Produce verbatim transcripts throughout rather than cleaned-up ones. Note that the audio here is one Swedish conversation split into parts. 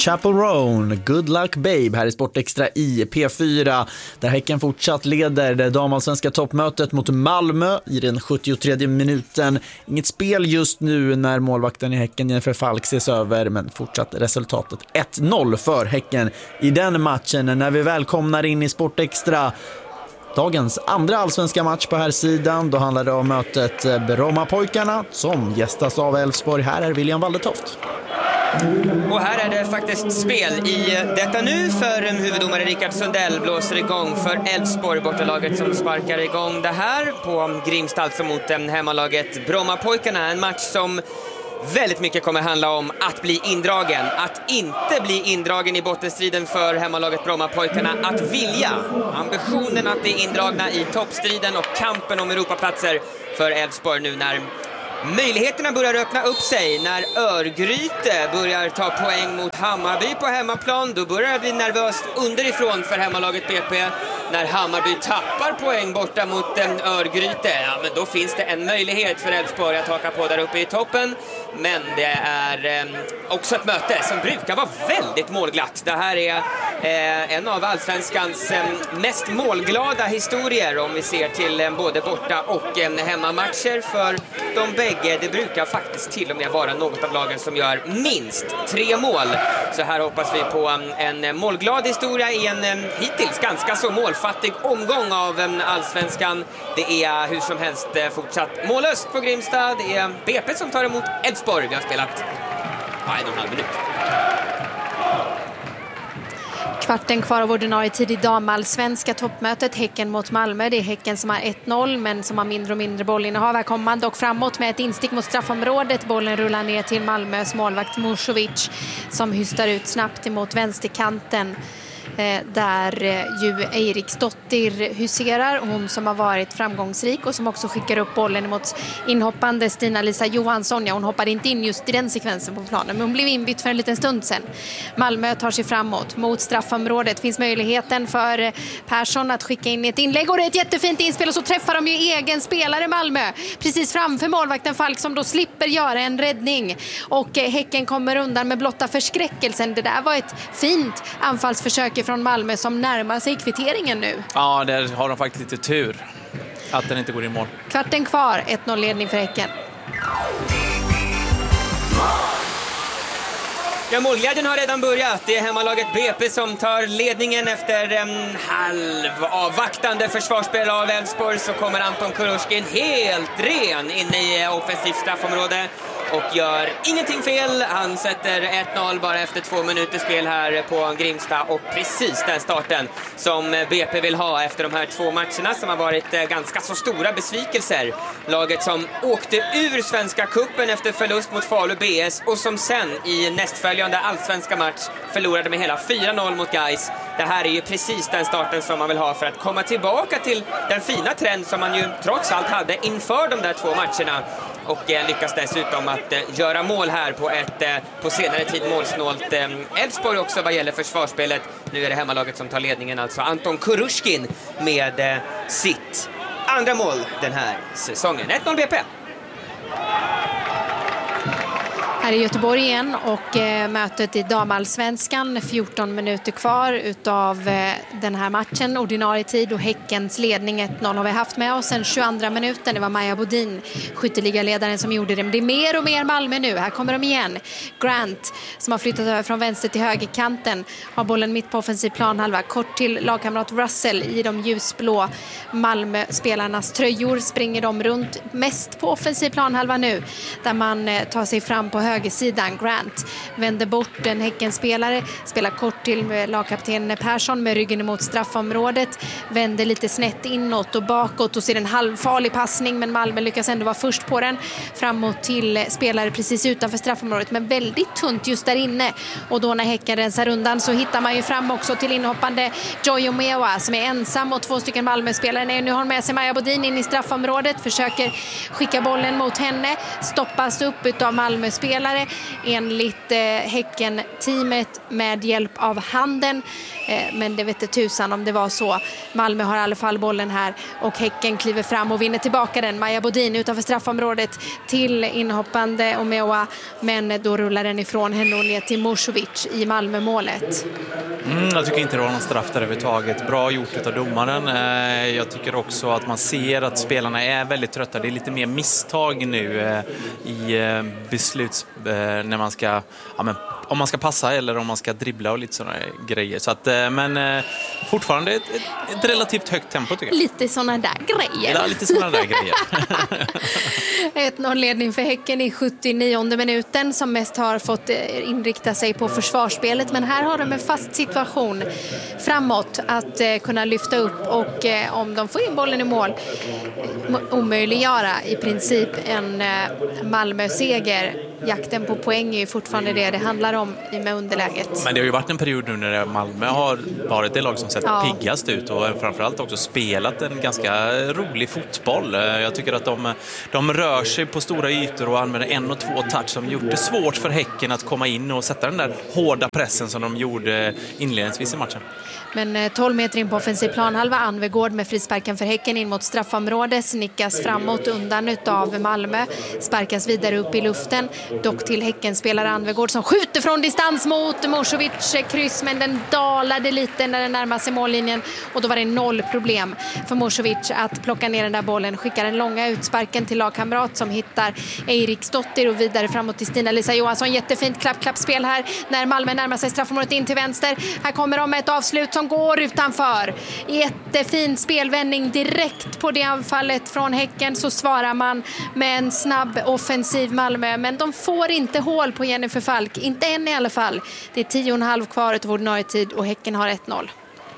Chaperone, Good Luck Babe här i Sportextra i P fyra, där Häcken fortsatt leder det damallsvenska toppmötet mot Malmö i den sjuttiotredje minuten. Inget spel just nu när målvakten i Häcken Jennifer Falk ses över, men fortsatt resultatet ett noll för Häcken i den matchen. När vi välkomnar in i Sportextra dagens andra allsvenska match på här sidan, då handlar det om mötet Brommapojkarna som gästas av Elfsborg. Här är William Waldetoft. Och här är det faktiskt spel i detta nu, för huvuddomare Rickard Sundell blåser igång för Elfsborg, bortalaget som sparkar igång det här på Grimsta, alltså mot hemmalaget Brommapojkarna. En match som väldigt mycket kommer handla om att bli indragen, att inte bli indragen i bottenstriden för hemmalaget Brommapojkarna, att vilja, ambitionen att bli indragna i toppstriden och kampen om Europaplatser för Elfsborg nu när möjligheterna börjar öppna upp sig, när Örgryte börjar ta poäng mot Hammarby på hemmaplan. Då börjar det bli nervöst underifrån för hemmalaget B P. När Hammarby tappar poäng borta mot en Örgryte, ja, men då finns det en möjlighet för Elfsborg att haka på där uppe i toppen. Men det är eh, också ett möte som brukar vara väldigt målglatt. Det här är eh, en av allsvenskans eh, mest målglada historier om vi ser till eh, både borta och eh, hemmamatcher för de bägge. Det brukar faktiskt till och med vara något av lagen som gör minst tre mål. Så här hoppas vi på en, en målglad historia i en eh, hittills ganska så målfattig omgång av eh, allsvenskan. Det är hur som helst eh, fortsatt målöst på Grimsta. Det är B P som tar emot Elfsborg. Vi har spelat ja, en och en halv minut. Kvarten kvar av ordinarie tid i damallsvenska toppmötet. Häcken mot Malmö. Det är Häcken som har ett noll, men som har mindre och mindre bollinnehav. Här kommer man dock framåt med ett instick mot straffområdet. Bollen rullar ner till Malmös målvakt Musovic som hystar ut snabbt emot vänsterkanten. Där ju Eiriksdottir huserar, hon som har varit framgångsrik och som också skickar upp bollen mot inhoppande Stina-Lisa Johansson. Ja, hon hoppade inte in just i den sekvensen på planen, men hon blev inbytt för en liten stund sedan. Malmö tar sig framåt mot straffområdet. Finns möjligheten för Persson att skicka in ett inlägg, och det är ett jättefint inspel, och så träffar de ju egen spelare Malmö precis framför målvakten Falk, som då slipper göra en räddning, och Häcken kommer undan med blotta förskräckelsen. Det där var ett fint anfallsförsök från Malmö som närmar sig kvitteringen nu. Ja, där har de faktiskt lite tur att den inte går i mål. Kvarten kvar, ett noll ledning för Häcken. Ja, målglädjen har redan börjat. Det är hemmalaget B P som tar ledningen efter en halv avvaktande försvarsspel av Elfsborg. Så kommer Anton Kurushkin helt ren in i offensivt straffområde och gör ingenting fel. Han sätter ett noll bara efter två minuter spel här på Grimsta, och precis den starten som B P vill ha efter de här två matcherna som har varit ganska så stora besvikelser. Laget som åkte ur Svenska kuppen efter förlust mot Falu B S och som sen i nästföljande allsvenska match förlorade med hela fyra noll mot Gais. Det här är ju precis den starten som man vill ha för att komma tillbaka till den fina trend som man ju trots allt hade inför de där två matcherna. Och eh, lyckas dessutom att eh, göra mål här på ett eh, på senare tid målsnålt eh, Elfsborg också vad gäller försvarsspelet. Nu är det hemmalaget som tar ledningen, alltså Anton Kurushkin med eh, sitt andra mål den här säsongen. ett noll B P. Här i Göteborg igen, och eh, mötet i damallsvenskan. fjorton minuter kvar utav eh, den här matchen. Ordinarie tid och Häckens ledning ett noll har vi haft med oss sen tjugoandra minuten. Det var Maja Bodin, skytteligaledaren, som gjorde det. Men det är mer och mer Malmö nu. Här kommer de igen. Grant, som har flyttat över från vänster till högerkanten, har bollen mitt på offensiv planhalva. Kort till lagkamrat Russell i de ljusblå Malmö-spelarnas tröjor. Springer de runt mest på offensiv planhalva nu, där man eh, tar sig fram på höger högersidan. Grant vänder bort en Häckenspelare, spelar kort till lagkapten Persson med ryggen emot straffområdet, vänder lite snett inåt och bakåt och ser en halvfarlig passning, men Malmö lyckas ändå vara först på den framåt till spelare precis utanför straffområdet, men väldigt tunt just där inne. Och då när Häcken rensar undan så hittar man ju fram också till inhoppande Joy Omewa som är ensam och två stycken Malmö-spelare. Nej, nu har hon med sig Maja Bodin in i straffområdet, försöker skicka bollen mot henne, stoppas upp utav Malmö-spelare spelare enligt eh, Häcken-teamet med hjälp av handen. Eh, men det vet inte tusan om det var så. Malmö har i alla fall bollen här och Häcken kliver fram och vinner tillbaka den. Maja Bodin utanför straffområdet till inhoppande Omeoa, men då rullar den ifrån henne och ner till Mošović i Malmö-målet. Mm, jag tycker inte det var någon straff där överhuvudtaget. Bra gjort av domaren. Jag tycker också att man ser att spelarna är väldigt trötta. Det är lite mer misstag nu i besluts när man ska, ja, men, om man ska passa eller om man ska dribbla och lite sådana grejer. Så att, men fortfarande ett, ett, ett relativt högt tempo tycker jag. Lite sådana där grejer. Ja, lite sådana där grejer. ett noll-ledning för Häcken i sjuttionionde minuten som mest har fått inrikta sig på försvarsspelet. Men här har de en fast situation framåt att eh, kunna lyfta upp och eh, om de får in bollen i mål omöjliggöra i princip en eh, Malmö-seger. Jakten på poäng är ju fortfarande det det handlar om med underläget. Men det har ju varit en period nu när Malmö har varit det lag som sett ja. piggast ut och framförallt också spelat en ganska rolig fotboll. Jag tycker att de, de rör sig på stora ytor och använder en och två touch som gjort det svårt för Häcken att komma in och sätta den där hårda pressen som de gjorde inledningsvis i matchen. Men tolv meter in på offensiv planhalva, Anvegård med frisparken för Häcken in mot straffområdet, snickas framåt undan utav Malmö, sparkas vidare upp i luften, dock till Häcken spelar Anvegård som skjuter från distans mot Mošović kryss, men den dalade lite när den närmar sig mållinjen och då var det noll problem för Mošović att plocka ner den där bollen, skickar den långa utsparken till lagkamrat som hittar Eiriksdottir och vidare framåt till Stina-Lisa Johansson. Jättefint klapp-klapp-spel här när Malmö närmar sig straffområdet in till vänster. Här kommer de med ett avslut som går utanför. Jättefin spelvändning direkt på det anfallet från Häcken, så svarar man med en snabb offensiv Malmö, men de får inte hål på Jennifer Falk, inte än i alla fall. Det är tio och en halv kvar av ordinarie tid och Häcken har ett noll.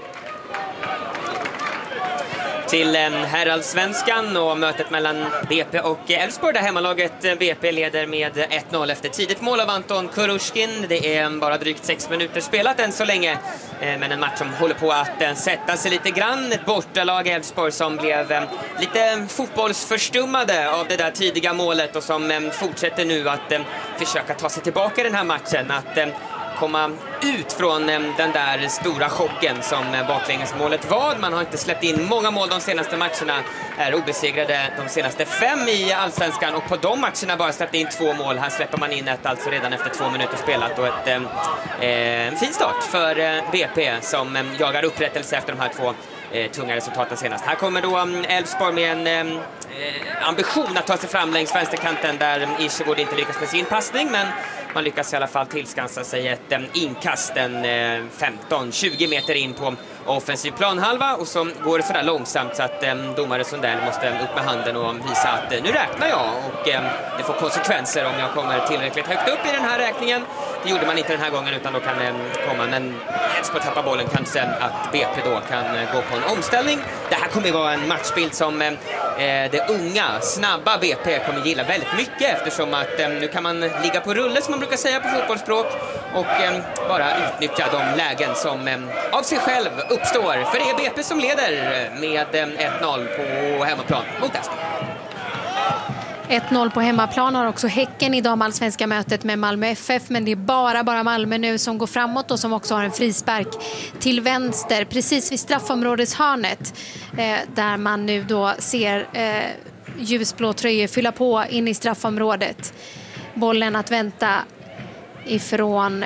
Till herrallsvenskan och mötet mellan B P och Elfsborg där hemmalaget B P leder med ett noll efter tidigt mål av Anton Kurushkin. Det är bara drygt sex minuter spelat än så länge, men en match som håller på att sätta sig lite grann. Ett bortalag Elfsborg som blev lite fotbollsförstummade av det där tidiga målet och som fortsätter nu att försöka ta sig tillbaka i den här matchen, att komma ut från den där stora chocken som baklängesmålet var. Man har inte släppt in många mål de senaste matcherna, är obesegrade de senaste fem i Allsvenskan och på de matcherna bara släppt in två mål. Här släpper man in ett alltså redan efter två minuter spelat och ett, eh, en fin start för B P som eh, jagar upprättelse efter de här två eh, tunga resultaten senast. Här kommer då Elfsborg med en eh, ambition att ta sig fram längs vänsterkanten där Isegård inte lyckas med sin passning, men man lyckas i alla fall tillskansa sig ett um, inkast en uh, femton tjugo meter in på offensiv planhalva och så går det sådär långsamt så att um, domare Sundell måste upp med handen och visa att uh, nu räknar jag och um, det får konsekvenser om jag kommer tillräckligt högt upp i den här räkningen. Det gjorde man inte den här gången utan då kan det um, komma, men Elfsborg tappar bollen kanske att B P då kan uh, gå på en omställning. Det här kommer vara en matchbild som uh, det unga, snabba B P kommer gilla väldigt mycket eftersom att um, nu kan man ligga på rulle som man brukar säga på fotbollsspråk och um, bara utnyttja de lägen som um, av sig själv uppstår. För det är B P som leder med um, ett noll på hemmaplan mot Elfsborg. ett noll på hemmaplan har också Häcken i damallsvenska mötet med Malmö F F, men det är bara, bara Malmö nu som går framåt och som också har en frispark till vänster precis vid straffområdeshörnet eh, där man nu då ser eh, ljusblå tröjor fylla på in i straffområdet. Bollen att vänta ifrån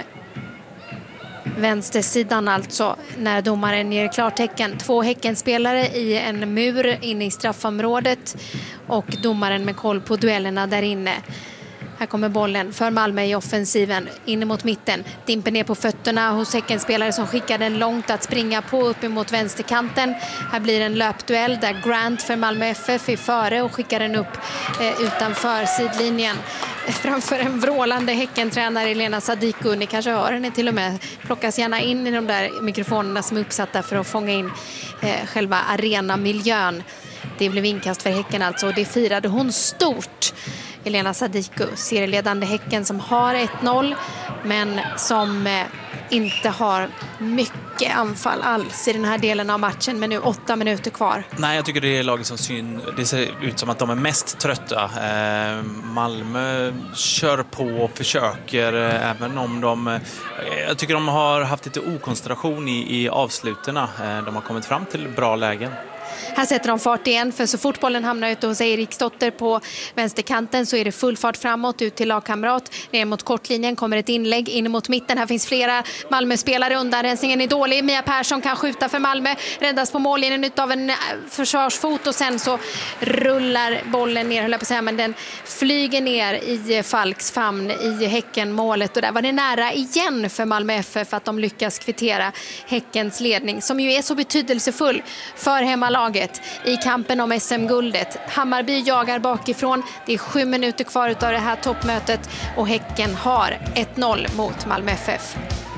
vänstersidan alltså när domaren ger klartecken. Två Häckenspelare i en mur inne i straffområdet och domaren med koll på duellerna där inne. Här kommer bollen för Malmö i offensiven in mot mitten. Dimper ner på fötterna hos Häckenspelare som skickar den långt att springa på upp emot vänsterkanten. Här blir en löpduell där Grant för Malmö F F är före och skickar den upp eh, utanför sidlinjen. Framför en vrålande Häckentränare Elena Sadiku. Ni kanske hör henne till och med. Plockas gärna in i de där mikrofonerna som är uppsatta för att fånga in eh, själva arenamiljön. Det blev inkast för Häcken alltså och det firade hon stort. Elena Sadiku, serieledande Häcken som har ett noll men som eh, inte har mycket mycket anfall alls i den här delen av matchen, men nu åtta minuter kvar. Nej, jag tycker det är laget som syn. Det ser ut som att de är mest trötta. Eh, Malmö kör på och försöker, eh, även om de... Eh, jag tycker de har haft lite okoncentration i, i avsluterna. Eh, de har kommit fram till bra lägen. Här sätter de fart igen, för så fort bollen hamnar ute hos Eriksdotter på vänsterkanten så är det full fart framåt ut till lagkamrat. Ner mot kortlinjen kommer ett inlägg in mot mitten. Här finns flera Malmö-spelare. Undanrensningen är dålig. Mia Persson kan skjuta för Malmö. Räddas på mållinjen utav en försvarsfot och sen så rullar bollen ner, höll jag på att säga, men den flyger ner i Falks famn i Häcken-målet. Och där var det nära igen för Malmö F F att de lyckas kvittera Häckens ledning, som ju är så betydelsefull för hemmalaget i kampen om S M-guldet. Hammarby jagar bakifrån. Det är sju minuter kvar av det här toppmötet och Häcken har ett noll mot Malmö F F.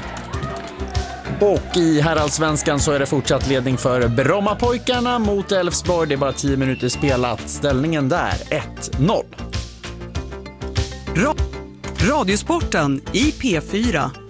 Och i herrallsvenskan så är det fortsatt ledning för Brommapojkarna mot Elfsborg. Det är bara tio minuter spelat. Ställningen där ett noll. Radiosporten i P fyra.